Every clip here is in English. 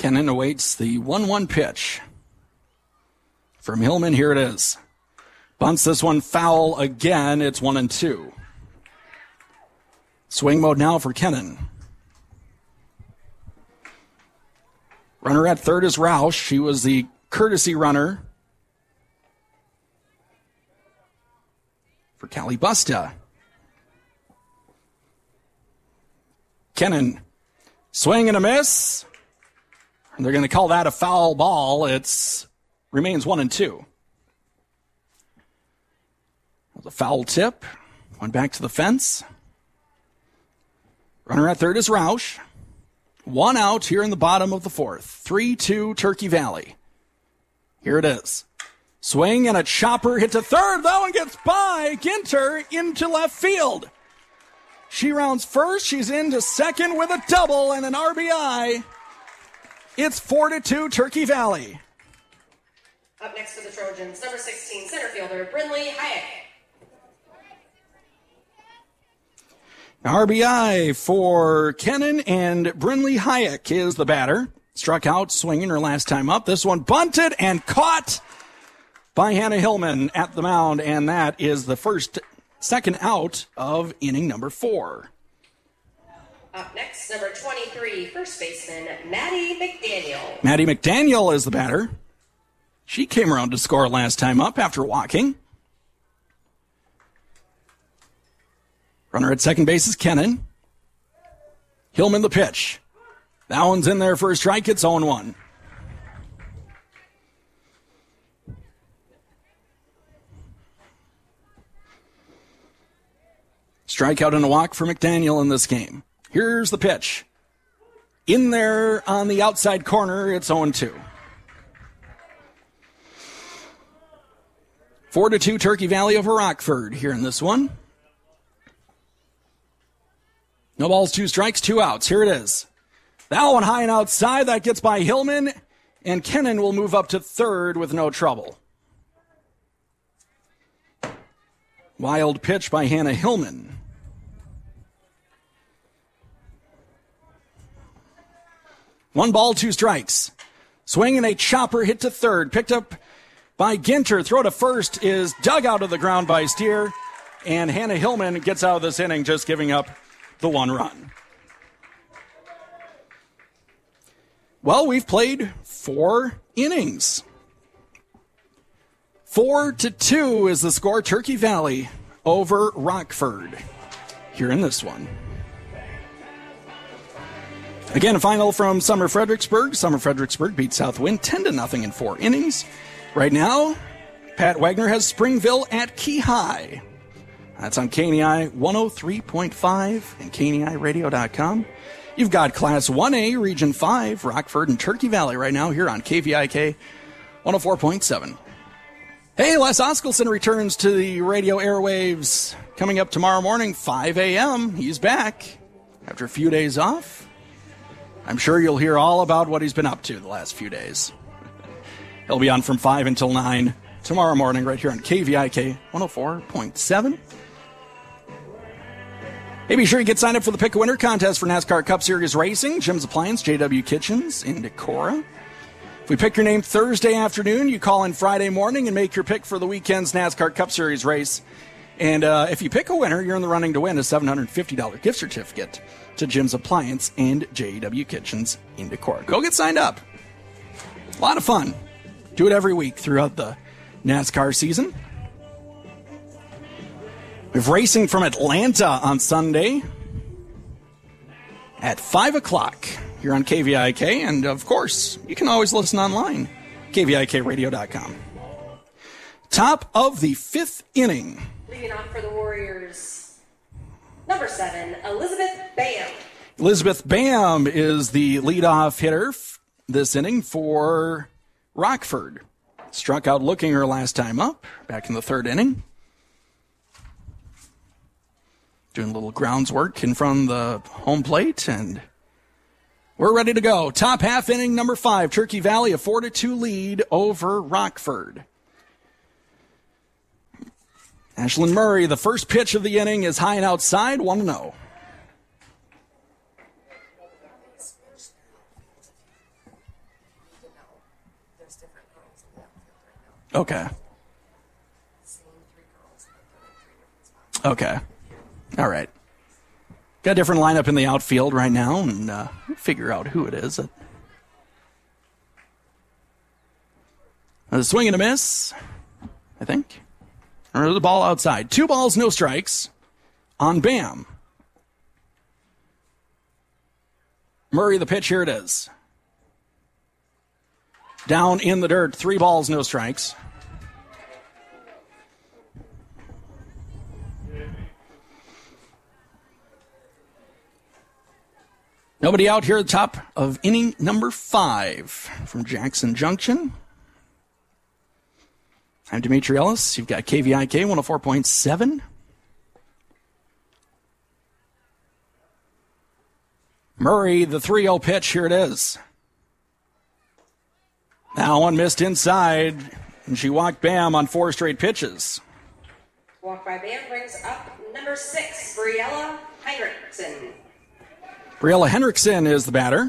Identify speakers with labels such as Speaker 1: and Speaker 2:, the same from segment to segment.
Speaker 1: Kennan awaits the 1-1 pitch. From Hillman, here it is. Bunts this one foul again. It's 1-2. Swing mode now for Kennan. Runner at third is Roush. She was the courtesy runner for Callie Busta. Kennan, swing and a miss. They're going to call that a foul ball. It remains 1-2. The foul tip went back to the fence. Runner at third is Roush. 1 out here in the bottom of the fourth. 3-2 Turkey Valley. Here it is. Swing and a chopper hit to third. That one gets by Ginter into left field. She rounds first. She's into second with a double and an RBI. It's 4-2 Turkey Valley.
Speaker 2: Up next for the Trojans, number 16 center fielder Brinley Hayek.
Speaker 1: RBI for Kennan, and Brinley Hayek is the batter. Struck out swinging her last time up. This one bunted and caught by Hannah Hillman at the mound, and that is the second out of inning number 4.
Speaker 2: Up next, number 23, first baseman Maddie McDaniel.
Speaker 1: Maddie McDaniel is the batter. She came around to score last time up after walking. Runner at second base is Kennan. Hillman the pitch. That one's in there for a strike. It's 0-1. Strikeout and a walk for McDaniel in this game. Here's the pitch. In there on the outside corner, it's 0-2. 4-2 Turkey Valley over Rockford here in this one. No balls, 2 strikes, 2 outs. Here it is. That one high and outside. That gets by Hillman, and Kennan will move up to third with no trouble. Wild pitch by Hannah Hillman. One ball, 2 strikes. Swing and a chopper hit to third. Picked up by Ginter. Throw to first is dug out of the ground by Steer. And Hannah Hillman gets out of this inning just giving up the 1 run. Well, we've played 4 innings. 4-2 is the score. Turkey Valley over Rockford here in this one. Again, a final from Summer Fredericksburg. Summer Fredericksburg beat Southwind 10-0 in 4 innings. Right now, Pat Wagner has Springville at Key High. That's on KNEI 103.5 and KNEIRadio.com. You've got Class 1A, Region 5, Rockford and Turkey Valley right now here on KVIK 104.7. Hey, Les Oskelson returns to the radio airwaves coming up tomorrow morning, 5 a.m. He's back after a few days off. I'm sure you'll hear all about what he's been up to the last few days. He'll be on from 5 until 9 tomorrow morning right here on KVIK 104.7. Hey, be sure you get signed up for the Pick a Winner contest for NASCAR Cup Series Racing. Jim's Appliance, JW Kitchens in Decorah. If we pick your name Thursday afternoon, you call in Friday morning and make your pick for the weekend's NASCAR Cup Series race. And if you pick a winner, you're in the running to win a $750 gift certificate to Jim's Appliance and JW Kitchens in Decorah. Go get signed up. A lot of fun. Do it every week throughout the NASCAR season. We have racing from Atlanta on Sunday at 5 o'clock here on KVIK. And, of course, you can always listen online, KVIKradio.com. Top of the 5th inning.
Speaker 2: Leading off for the Warriors, number 7, Elizabeth Bam.
Speaker 1: Elizabeth Bam is the leadoff hitter this inning for Rockford. Struck out looking her last time up, back in the 3rd inning. Doing a little grounds work in front of the home plate, and we're ready to go. Top half inning, number 5, Turkey Valley, a 4-2 lead over Rockford. Ashlyn Murray, the first pitch of the inning is high and outside, 1-0. Okay. Okay. All right. Got a different lineup in the outfield right now, and figure out who it is. A swing and a miss, I think. Or the ball outside. 2 balls, no strikes on Bam. Murray, the pitch, here it is. Down in the dirt, 3 balls, no strikes. Nobody out here at the top of inning number 5 from Jackson Junction. I'm Dimitri Ellis. You've got KVIK 104.7. Murray, the 3-0 pitch. Here it is. Now one missed inside, and she walked Bam on 4 straight pitches.
Speaker 2: Walk by Bam brings up number 6, Briella Heinrichsen.
Speaker 1: Briella Henriksen is the batter.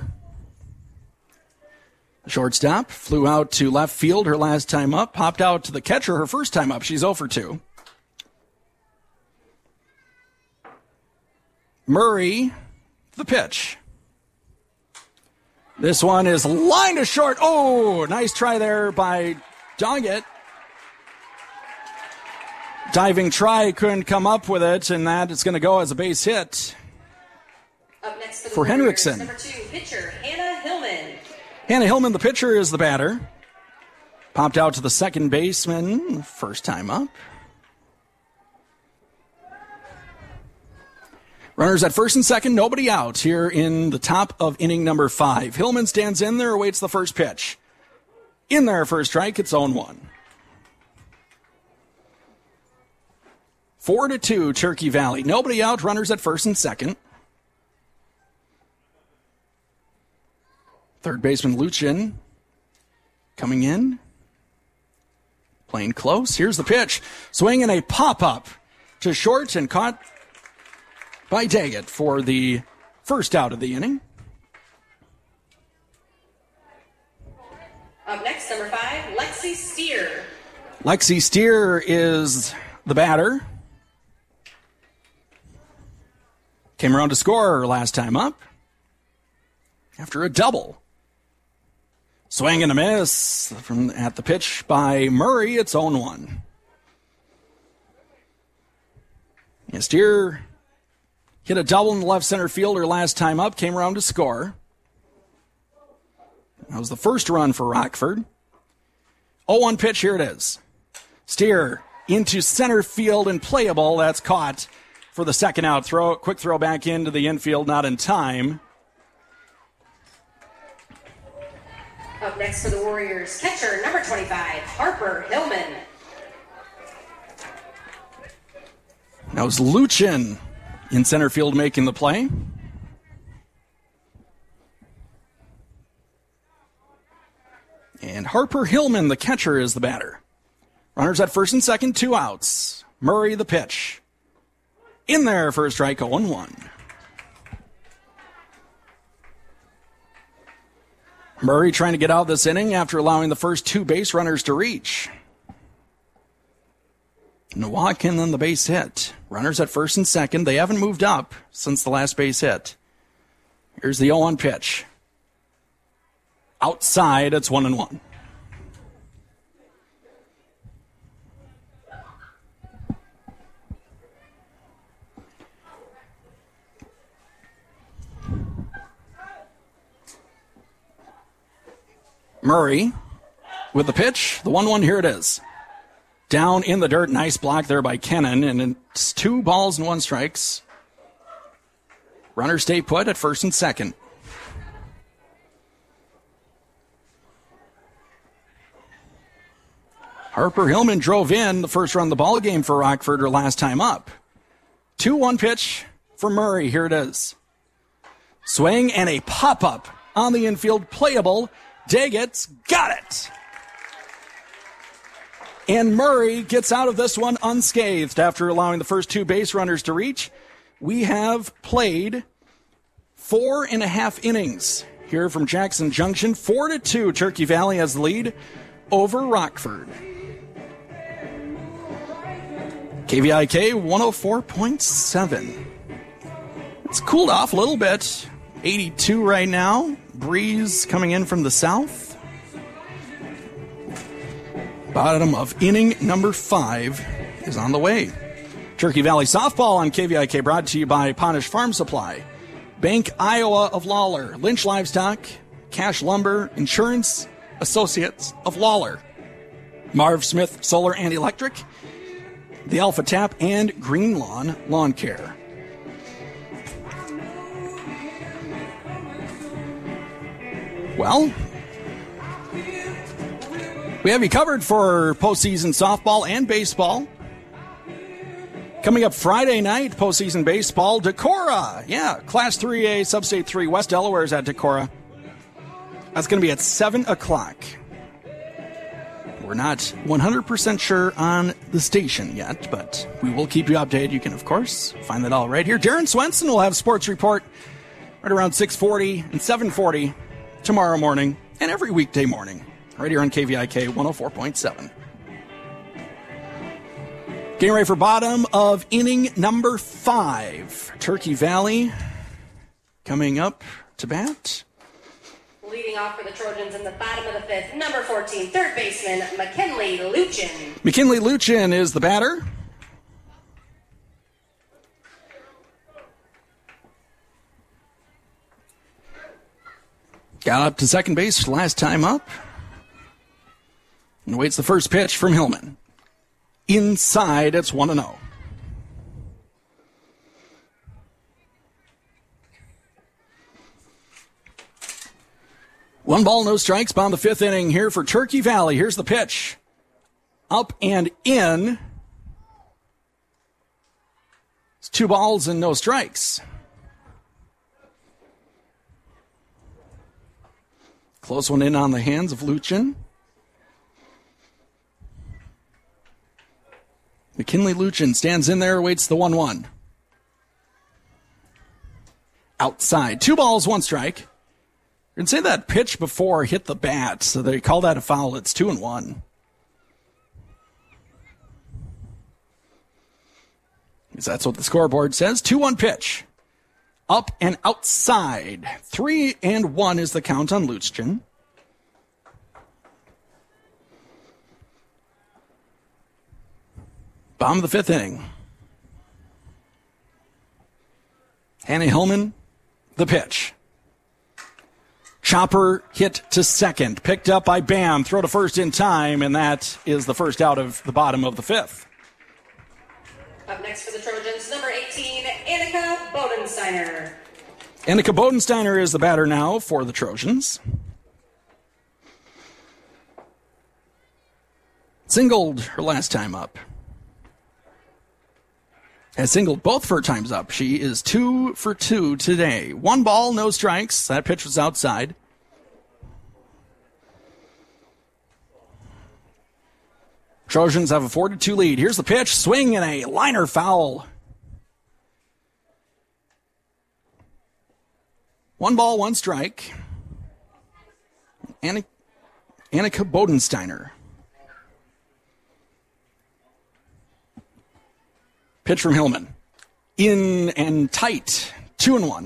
Speaker 1: The shortstop flew out to left field her last time up, popped out to the catcher her first time up. She's 0 for 2. Murray, the pitch. This one is lined to short. Oh, nice try there by Doggett. Diving try, couldn't come up with it, and that is going to go as a base hit.
Speaker 2: Up next for the
Speaker 1: For Henriksen.
Speaker 2: Number 2, pitcher, Hannah Hillman.
Speaker 1: Hannah Hillman, the pitcher, is the batter. Popped out to the second baseman, first time up. Runners at first and second, nobody out here in the top of inning number 5. Hillman stands in there, awaits the first pitch. In there, first strike, it's 0-1. 4-2, Turkey Valley. Nobody out, runners at first and second. Third baseman Luchin coming in. Playing close. Here's the pitch. Swing and a pop-up to short and caught by Daggett for the first out of the inning.
Speaker 2: Up next, number 5, Lexi Steer.
Speaker 1: Lexi Steer is the batter. Came around to score last time up after a double. Swing and a miss from at the pitch by Murray. It's 0-1. Steer hit a double in the left center fielder last time up. Came around to score. That was the first run for Rockford. 0-1 pitch. Here it is. Steer into center field and playable. That's caught for the second out. Quick throw back into the infield. Not in time.
Speaker 2: Up next for the Warriors, catcher, number 25, Harper Hillman.
Speaker 1: That was Luchin in center field making the play. And Harper Hillman, the catcher, is the batter. Runners at first and second, 2 outs. Murray, the pitch. In there for a strike, 0-1. Murray trying to get out of this inning after allowing the first 2 base runners to reach. Nowak and then the base hit. Runners at first and second. They haven't moved up since the last base hit. Here's the 0-1 pitch. Outside, it's 1-1. Murray with the pitch. The 1-1, here it is. Down in the dirt. Nice block there by Kennan, and it's 2 balls and 1 strikes. Runners stay put at first and second. Harper Hillman drove in the first run of the ball game for Rockford her last time up. 2-1 pitch for Murray. Here it is. Swing and a pop-up on the infield. Playable. Daggett's got it. And Murray gets out of this one unscathed after allowing the first 2 base runners to reach. We have played 4.5 innings here from Jackson Junction. 4-2, Turkey Valley has the lead over Rockford. KVIK 104.7. It's cooled off a little bit. 82 right now. Breeze coming in from the south. Bottom of inning number 5 is on the way. Turkey Valley Softball on KVIK, brought to you by Ponish Farm Supply, Bank Iowa of Lawler, Lynch Livestock, Cash Lumber, Insurance Associates of Lawler, Marv Smith Solar and Electric, the Alpha Tap, and Green Lawn Lawn Care. Well, we have you covered for postseason softball and baseball. Coming up Friday night, postseason baseball, Decorah. Yeah, Class 3A, Substate 3, West Delaware is at Decorah. That's going to be at 7 o'clock. We're not 100% sure on the station yet, but we will keep you updated. You can, of course, find that all right here. Darren Swenson will have Sports Report right around 6:40 and 7:40 tomorrow morning and every weekday morning right here on KVIK 104.7. Getting ready for bottom of inning number 5. Turkey Valley coming up to bat.
Speaker 2: Leading off for the Trojans in the bottom of the 5th, number 14, third baseman, McKinley Luchin.
Speaker 1: McKinley Luchin is the batter. Got up to second base last time up. And waits the first pitch from Hillman. Inside, it's 1-0. One ball, no strikes, bottom of the 5th inning here for Turkey Valley. Here's the pitch. Up and in. It's 2 balls and no strikes. Close one in on the hands of Luchin. McKinley Luchin stands in there, waits the 1-1. Outside. 2 balls, 1 strike. You can say that pitch before hit the bat, so they call that a foul. It's 2-1. Because that's what the scoreboard says. 2-1 pitch. Up and outside. 3-1 is the count on Luchin. Bottom of the 5th inning. Hannah Hillman, the pitch. Chopper hit to second. Picked up by Bam. Throw to first in time, and that is the first out of the bottom of the 5th.
Speaker 2: Up next for the Trojans, number 18, Annika Bodensteiner.
Speaker 1: Annika Bodensteiner is the batter now for the Trojans. Singled her last time up. Has singled both of her times up. She is 2 for 2 today. 1 ball, no strikes. That pitch was outside. Trojans have a 4-2 lead. Here's the pitch. Swing and a liner foul. 1 ball, 1 strike. Annika Bodensteiner. Pitch from Hillman. In and tight. 2-1.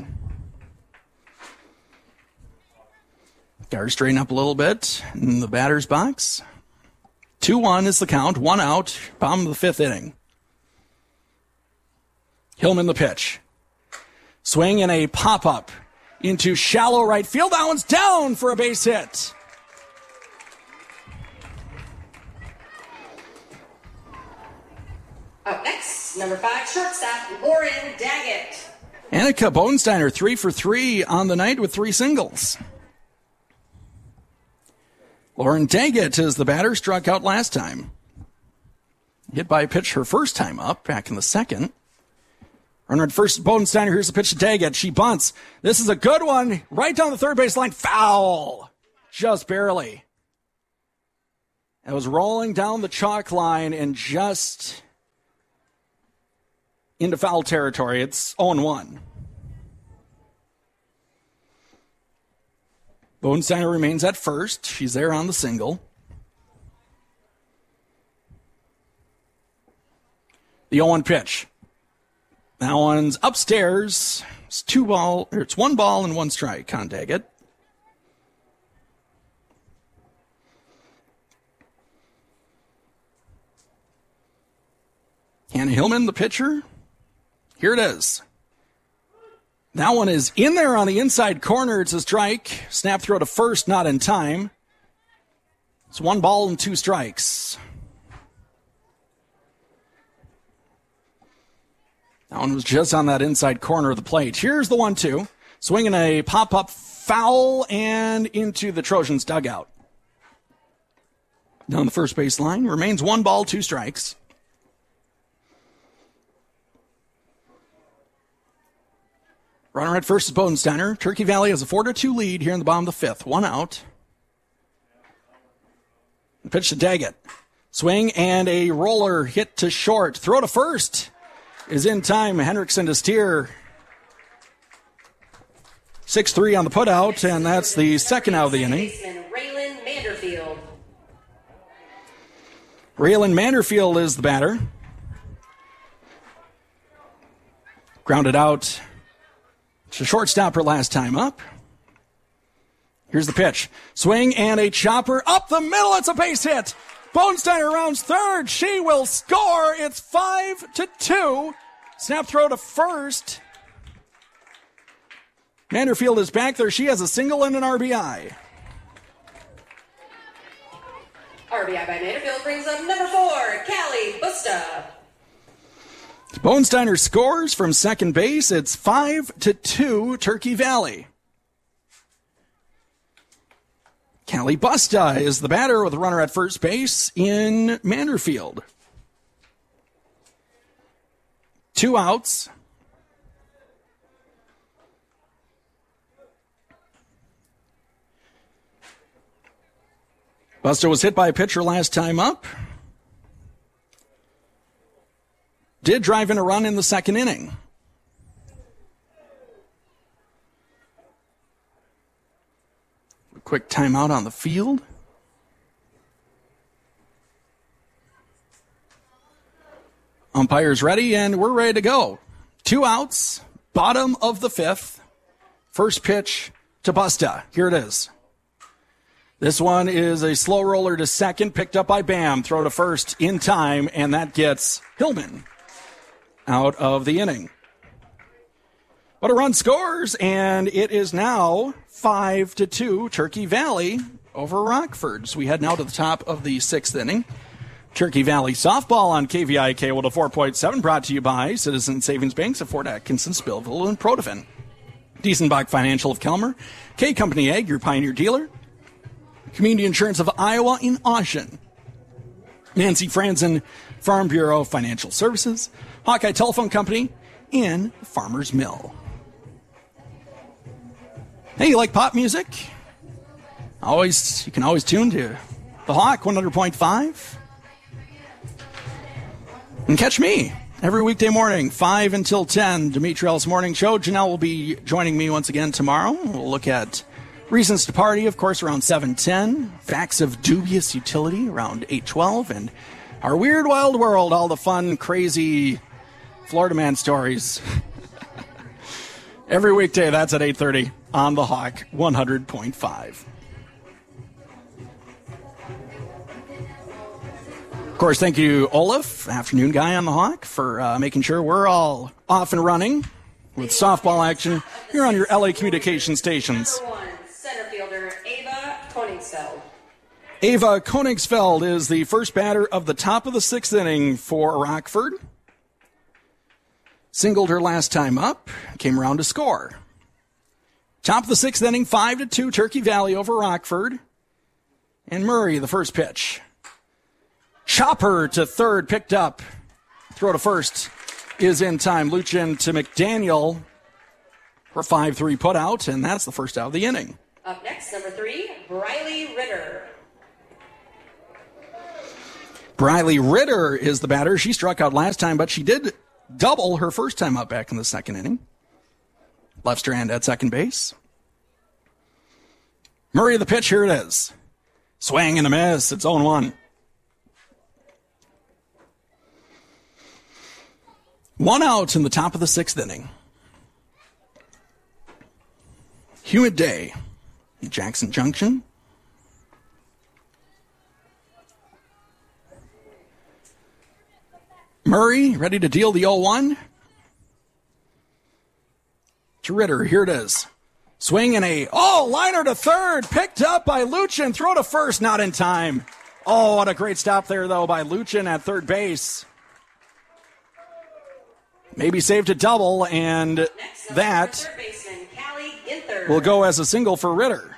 Speaker 1: Got her straighten up a little bit in the batter's box. 2-1 is the count. 1 out. Bottom of the 5th inning. Hillman the pitch. Swing and a pop-up into shallow right field. That one's down for a base hit.
Speaker 2: Up next, number 5, shortstop, Lauren Daggett.
Speaker 1: Annika Bodensteiner, 3 for 3 on the night with 3 singles. Lauren Daggett is the batter, struck out last time. Hit by a pitch her first time up, back in the 2nd. Runner at first, Bodensteiner. Here's the pitch to Daggett. She bunts. This is a good one. Right down the third base line. Foul. Just barely. It was rolling down the chalk line and just into foul territory. It's 0-1. Bodensteiner remains at first. She's there on the single. The 0-1 pitch. That one's upstairs. It's 1 ball and 1 strike on Daggett. Hannah Hillman, the pitcher. Here it is. That one is in there on the inside corner. It's a strike. Snap throw to first, not in time. It's 1 ball and 2 strikes. That one was just on that inside corner of the plate. Here's the 1-2. Swinging a pop-up foul and into the Trojans' dugout. Down the first base line. Remains 1 ball, 2 strikes. Runner at first is Bodensteiner. Turkey Valley has a 4-2 lead here in the bottom of the 5th. 1 out. The pitch to Daggett. Swing and a roller hit to short. Throw to first is in time. Henriksen to steer. 6-3 on the putout, and that's the second out of the inning.
Speaker 2: Raylan Manderfield.
Speaker 1: Raylan Manderfield is the batter. Grounded out. It's a shortstop her last time up. Here's the pitch. Swing and a chopper up the middle. It's a base hit. Bodensteiner rounds third. She will score. It's 5-2. Snap throw to first. Manderfield is back there. She has a single and an RBI.
Speaker 2: RBI by Manderfield brings up number 4, Callie Busta.
Speaker 1: Bodensteiner scores from second base. It's 5-2 Turkey Valley. Callie Busta is the batter with a runner at first base in Manderfield. 2 outs. Busta was hit by a pitcher last time up. Did drive in a run in the second inning. A quick timeout on the field. Umpires ready, and we're ready to go. 2 outs, bottom of the 5th. First pitch to Busta. Here it is. This one is a slow roller to second, picked up by Bam. Throw to first in time, and that gets Hillman out of the inning. But a run scores, and it is now 5-2 Turkey Valley over Rockford. So we head now to the top of the 6th inning. Turkey Valley softball on KVIK with a 4.7, brought to you by Citizen Savings Banks of Fort Atkinson, Spillville, and Protofen. Diesenbach Financial of Kelmer, K Company Ag, your Pioneer dealer. Community Insurance of Iowa in Austin. Nancy Franzen, Farm Bureau Financial Services. Hawkeye Telephone Company in Farmers Mill. Hey, you like pop music? You can always tune to The Hawk 100.5. And catch me every weekday morning, 5 until 10, Dimitri Ellis Morning Show. Janelle will be joining me once again tomorrow. We'll look at reasons to party, of course, around 7:10. Facts of dubious utility around 8:12. And our weird wild world, all the fun, crazy Florida man stories. Every weekday, that's at 8:30 on The Hawk 100.5. Of course, thank you, Olaf, afternoon guy on The Hawk, for making sure we're all off and running with softball action here on your LA communication stations.
Speaker 2: Number 1, center fielder Ava Koningsfeld.
Speaker 1: Ava Koningsfeld is the first batter of the top of the 6th inning for Rockford. Singled her last time up, came around to score. Top of the 6th inning, 5-2 Turkey Valley over Rockford. And Murray, the first pitch. Chopper to third, picked up. Throw to first is in time. Luchin to McDaniel for 5-3 put out, and that's the first out of the inning.
Speaker 2: Up next, number 3, Briley Ritter.
Speaker 1: Briley Ritter is the batter. She struck out last time, but she did double her first time up back in the second inning. Left strand at second base. Murray the pitch, here it is. Swing and a miss. It's 0-1. One out in the top of the sixth inning. Humid day in Jackson Junction. Murray ready to deal the 0-1. To Ritter, here it is. Swing and liner to third, picked up by Luchin, throw to first, not in time. Oh, what a great stop there, though, by Luchin at third base. Maybe saved a double, and that will go as a single for Ritter.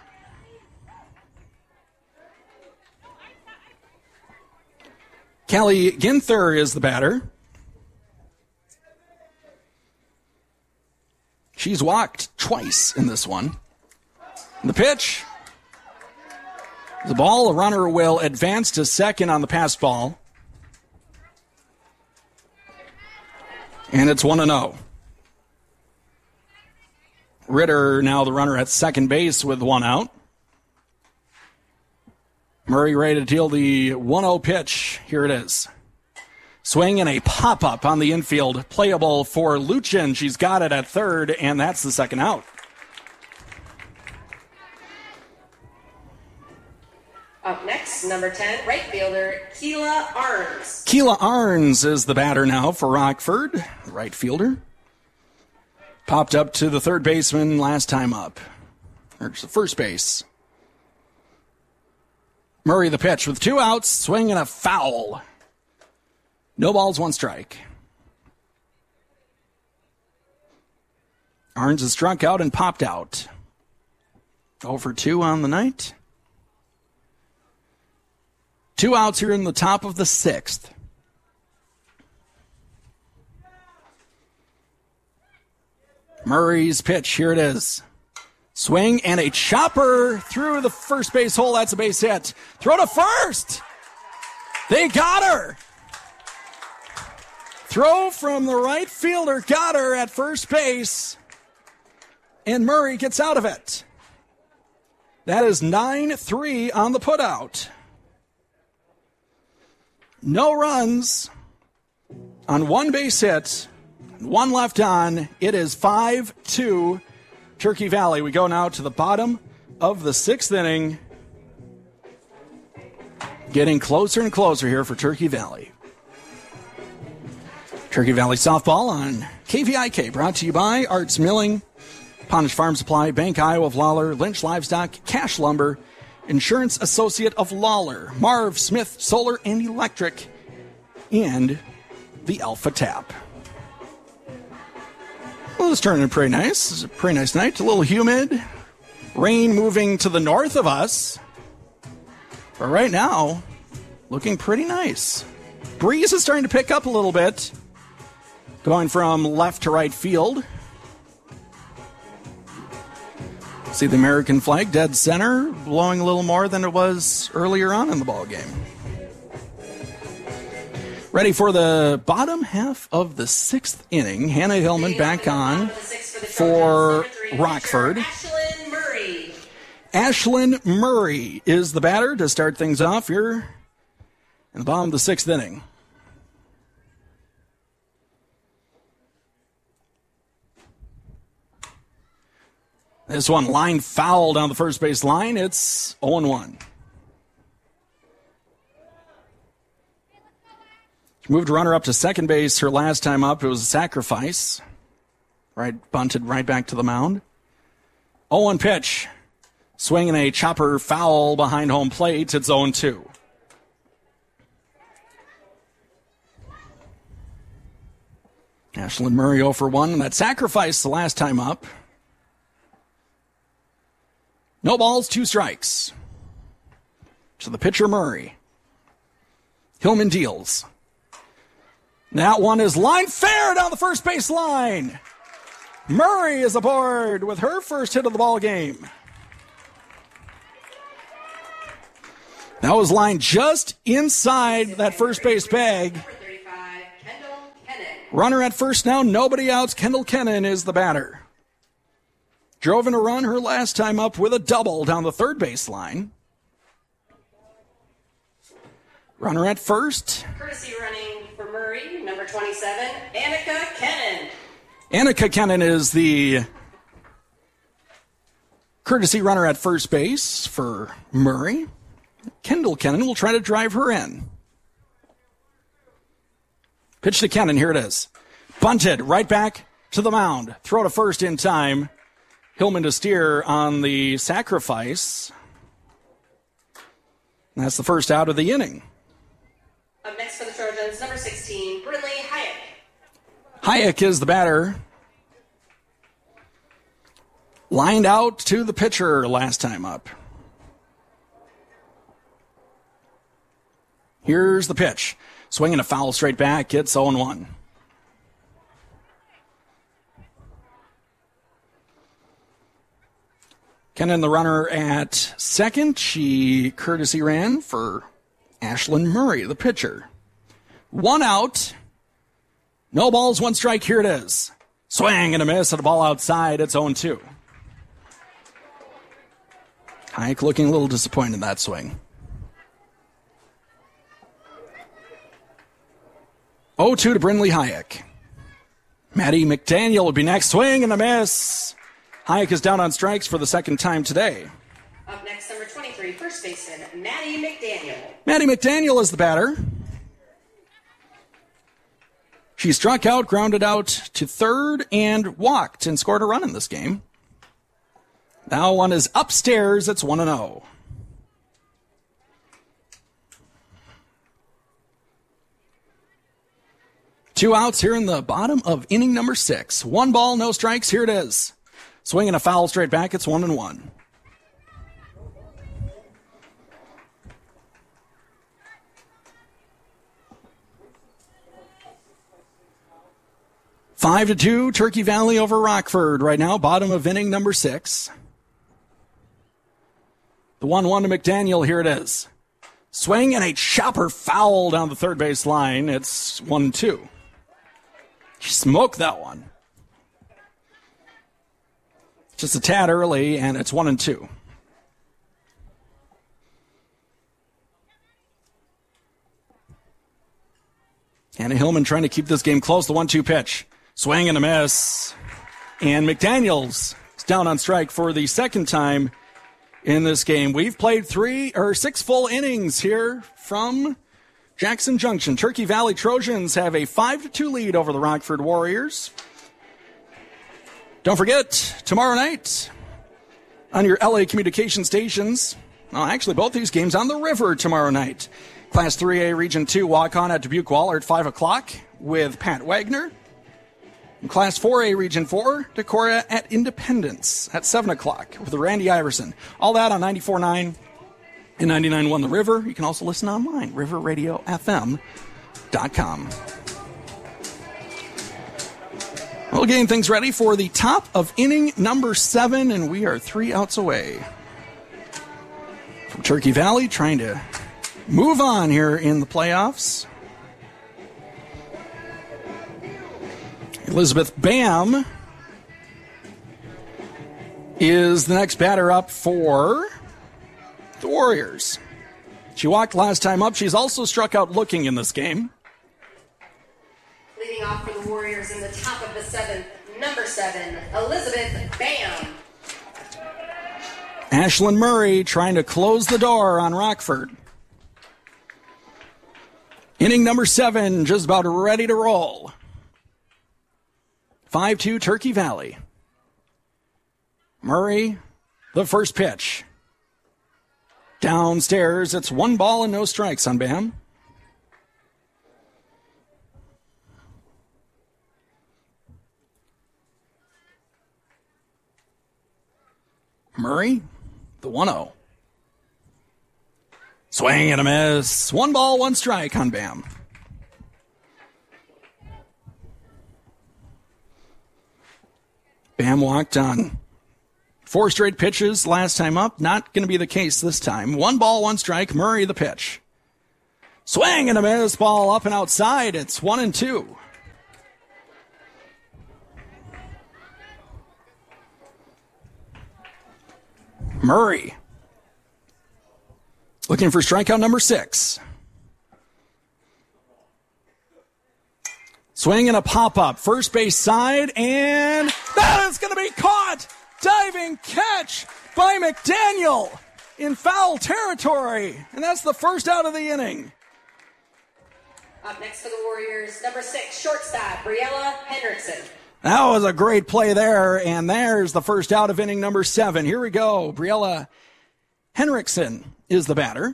Speaker 1: Callie Ginther is the batter. She's walked twice in this one. The pitch. The ball, a runner will advance to second on the pass ball. And it's 1-0. Ritter now the runner at second base with one out. Murray ready to deal the 1-0 pitch. Here it is. Swing and a pop-up on the infield. Playable for Luchin. She's got it at third, and that's the second out.
Speaker 2: Up next, number 10, right fielder, Keela Arns.
Speaker 1: Keela Arns is the batter now for Rockford, the right fielder. Popped up to the third baseman last time up. Or to the first base. Murray the pitch with two outs, swing and a foul. No balls, one strike. Arns is struck out and popped out. 0 for 2 on the night. Two outs here in the top of the sixth. Murray's pitch, here it is. Swing and a chopper through the first base hole. That's a base hit. Throw to first. They got her. Throw from the right fielder. Got her at first base. And Murray gets out of it. That is 9-3 on the putout. No runs on one base hit. One left on. It is 5-2 Turkey Valley. We go now to the bottom of the sixth inning. Getting closer and closer here for Turkey Valley. Turkey Valley softball on KVIK, brought to you by Arts Milling, Ponish Farm Supply, Bank Iowa of Lawler, Lynch Livestock, Cash Lumber, Insurance Associate of Lawler, Marv Smith Solar and Electric, and the Alpha Tap. Well, it's turning pretty nice. It's a pretty nice night. A little humid. Rain moving to the north of us. But right now, looking pretty nice. Breeze is starting to pick up a little bit. Going from left to right field. See the American flag dead center, blowing a little more than it was earlier on in the ball game. Ready for the bottom half of the sixth inning. Hannah Hillman back on for Rockford. Ashlyn Murray is the batter to start things off here in the bottom of the sixth inning. This one line foul down the first base line. It's 0-1. She moved a runner up to second base her last time up. It was a sacrifice. Right, bunted right back to the mound. 0-1 pitch. Swinging a chopper foul behind home plate. It's 0-2. Ashlyn Murray 0 for 1. That sacrifice the last time up. No balls, 2 strikes. To the pitcher, Murray. Hillman deals. That one is line fair down the first base line. Murray is aboard with her first hit of the ball game. That was lined just inside that first base bag. Runner at first now, nobody outs. Kendall Kennan is the batter. Drove in a run her last time up with a double down the third base line. Runner at first.
Speaker 2: Courtesy running for Murray. 3, number 27, Annika Kennan.
Speaker 1: Annika Kennan is the courtesy runner at first base for Murray. Kendall Kennan will try to drive her in. Pitch to Kennan. Here it is. Bunted right back to the mound. Throw to first in time. Hillman to steer on the sacrifice. And that's the first out of the inning.
Speaker 2: Up next for the Trojans, number 16, Brindley Hayek.
Speaker 1: Hayek is the batter. Lined out to the pitcher last time up. Here's the pitch. Swinging a foul straight back. It's 0-1. Kennan, the runner at second. She courtesy ran for Ashlyn Murray, the pitcher. 1 out. No balls, 1 strike. Here it is. Swing and a miss at a ball outside. It's 0-2. Hayek looking a little disappointed in that swing. 0-2 to Brindley Hayek. Maddie McDaniel would be next. Swing and a miss. Hayek is down on strikes for the second time today.
Speaker 2: Up next, number 23, first baseman, Maddie McDaniel.
Speaker 1: Maddie McDaniel is the batter. She struck out, grounded out to third, and walked and scored a run in this game. Now one is upstairs. It's 1-0. Two outs here in the bottom of inning number 6. 1 ball, no strikes. Here it is. Swinging a foul straight back. It's 1-1. Five to 2, Turkey Valley over Rockford right now, bottom of inning number 6. The 1-1 to McDaniel, here it is. Swing and a chopper foul down the third base line. It's 1-2. She smoked that one. Just a tad early, and it's 1-2. Hannah Hillman trying to keep this game close. The 1-2 pitch. Swing and a miss. And McDaniels is down on strike for the second time in this game. We've played 6 full innings here from Jackson Junction. Turkey Valley Trojans have a 5-2 lead over the Rockford Warriors. Don't forget, tomorrow night on your LA communication stations, well, actually both these games on the river tomorrow night. Class 3A Region 2 walk-on at Dubuque Waller at 5 o'clock with Pat Wagner. And Class 4A Region 4, Decorah at Independence at 7 o'clock with Randy Iverson. All that on 94.9 and 99.1 The River. You can also listen online, riverradiofm.com. We'll getting things ready for the top of inning number 7, and we are 3 outs away from Turkey Valley, trying to move on here in the playoffs. Elizabeth Bam is the next batter up for the Warriors. She walked last time up. She's also struck out looking in this game.
Speaker 2: Leading off for the Warriors in the top of the 7th, number 7, Elizabeth Bam.
Speaker 1: Ashlyn Murray trying to close the door on Rockford. Inning number 7, just about ready to roll. 5-2 Turkey Valley. Murray, the first pitch. Downstairs, it's 1 ball and no strikes on Bam. Murray, the 1-0. Swing and a miss. 1 ball, 1 strike on Bam. Bam walked on 4 straight pitches last time up. Not going to be the case this time. 1 ball, 1 strike. Murray the pitch. Swing and a miss. Ball up and outside. It's 1-2. Murray looking for strikeout number 6. Swing and a pop-up. First base side, and that is going to be caught! Diving catch by McDaniel in foul territory. And that's the first out of the inning.
Speaker 2: Up next for the Warriors, number 6, shortstop, Briella Henriksen.
Speaker 1: That was a great play there, and there's the first out of inning number 7. Here we go. Briella Henriksen is the batter.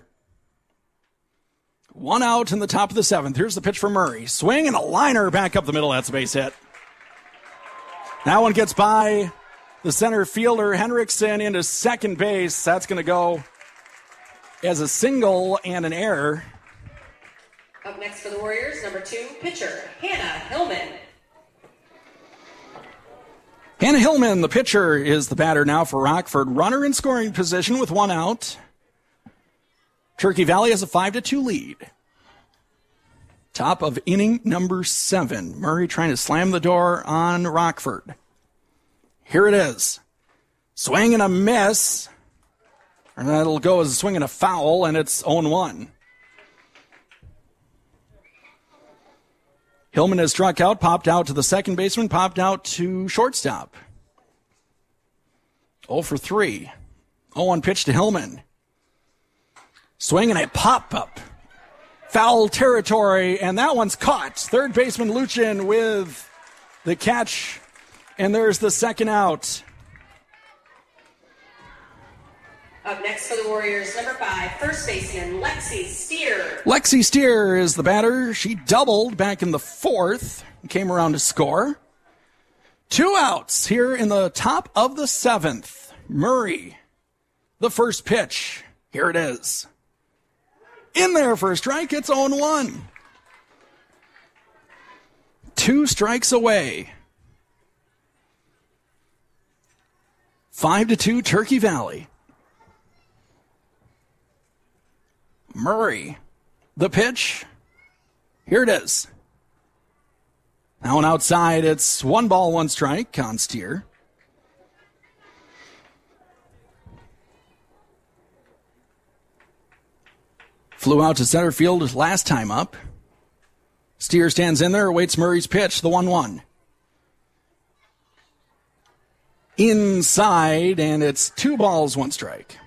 Speaker 1: 1 out in the top of the 7th. Here's the pitch for Murray. Swing and a liner back up the middle. That's a base hit. That one gets by the center fielder, Henriksen, into second base. That's going to go as a single and an error.
Speaker 2: Up next for the Warriors, number 2, pitcher, Hannah Hillman.
Speaker 1: Hannah Hillman, the pitcher, is the batter now for Rockford. Runner in scoring position with 1 out. Turkey Valley has a 5-2 lead. Top of inning number 7. Murray trying to slam the door on Rockford. Here it is. Swing and a miss. And that'll go as a swing and a foul, and it's 0-1. Hillman has struck out, popped out to the second baseman, popped out to shortstop. 0 for 3. 0-1 pitch to Hillman. Swing and a pop-up. Foul territory, and that one's caught. Third baseman Luchin with the catch, and there's the second out.
Speaker 2: Up next for the Warriors, number 5, first baseman Lexi Steer.
Speaker 1: Lexi Steer is the batter. She doubled back in the 4th and came around to score. 2 outs here in the top of the 7th. Murray, the first pitch. Here it is. In there for a strike, it's 0-1. 2 strikes away. 5-2 Turkey Valley. Murray, the pitch. Here it is. Now on outside, it's 1 ball, 1 strike on Steer. Flew out to center field last time up. Steer stands in there, awaits Murray's pitch, the 1-1. Inside, and it's 2 balls, 1 strike.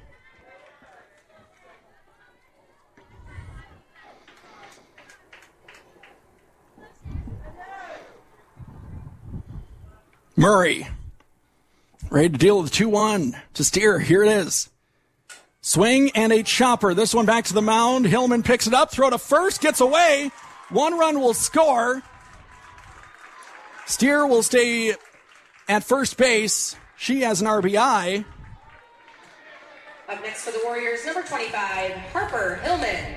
Speaker 1: Murray, ready to deal with 2-1 to Steer. Here it is. Swing and a chopper. This one back to the mound. Hillman picks it up, throw to first, gets away. 1 run will score. Steer will stay at first base. She has an RBI.
Speaker 2: Up next for the Warriors, number 25, Harper Hillman.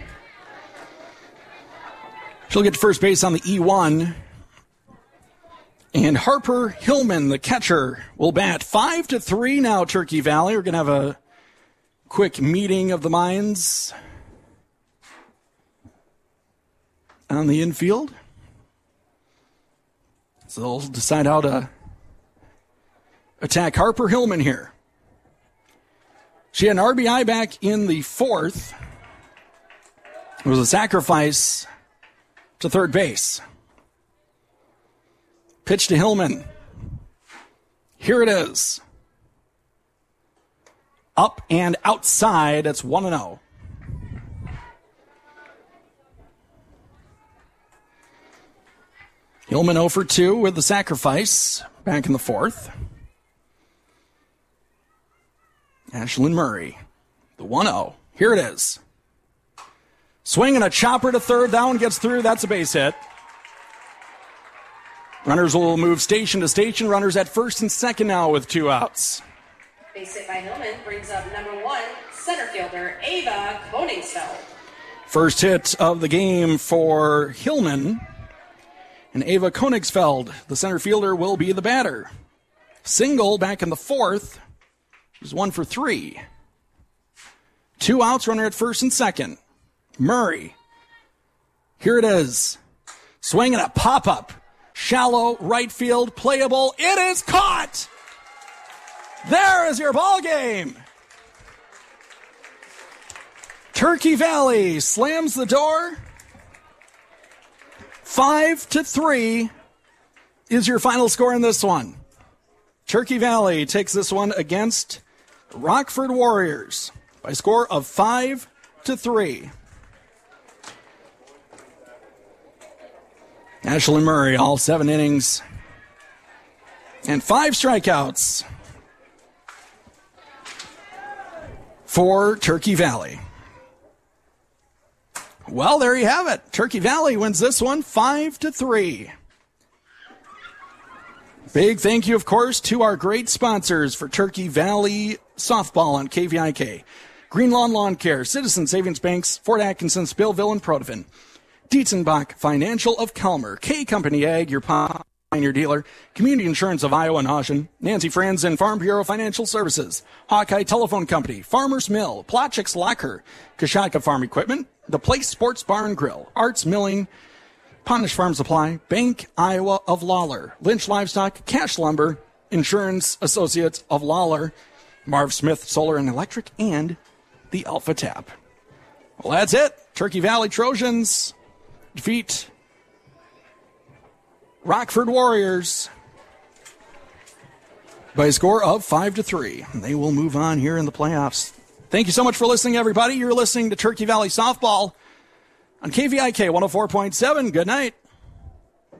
Speaker 1: She'll get to first base on the E1. And Harper Hillman, the catcher, will bat 5-3 now, Turkey Valley. We're going to have a quick meeting of the minds on the infield. So they'll decide how to attack Harper Hillman here. She had an RBI back in the 4th. It was a sacrifice to third base. Pitch to Hillman. Here it is. Up and outside. It's 1-0. Hillman 0 for 2 with the sacrifice back in the 4th. Ashlyn Murray, the 1-0. Here it is. Swing and a chopper to third. That one gets through. That's a base hit. Runners will move station to station. Runners at first and second now with 2 outs.
Speaker 2: Base hit by Hillman brings up number 1, center fielder Ava Koningsfeld.
Speaker 1: First hit of the game for Hillman. And Ava Koningsfeld, the center fielder, will be the batter. Single back in the 4th. She's 1 for 3. 2 outs, runner at first and second. Murray. Here it is. Swing and a pop-up. Shallow right field, playable. It is caught! There is your ball game. Turkey Valley slams the door. 5-3 is your final score in this one. Turkey Valley takes this one against Rockford Warriors by a score of 5-3. Ashlyn Murray, all 7 innings and 5 strikeouts for Turkey Valley. Well, there you have it. Turkey Valley wins this one 5-3. Big thank you, of course, to our great sponsors for Turkey Valley softball on KVIK. Green Lawn Lawn Care, Citizen Savings Banks, Fort Atkinson, Spillville, and Protivin. Dietzenbach Financial of Kelmer, K Company Ag, your Pioneer dealer, Community Insurance of Iowa and Hoshin, Nancy Franz and Farm Bureau Financial Services, Hawkeye Telephone Company, Farmers Mill, Plotchik's Locker, Kashaka Farm Equipment, The Place Sports Bar and Grill, Arts Milling, Ponish Farm Supply, Bank Iowa of Lawler, Lynch Livestock, Cash Lumber, Insurance Associates of Lawler, Marv Smith Solar and Electric, and the Alpha Tap. Well, that's it. Turkey Valley Trojans defeat Rockford Warriors by a score of 5-3. They will move on here in the playoffs. Thank you so much for listening, everybody. You're listening to Turkey Valley Softball on KVIK 104.7. Good night.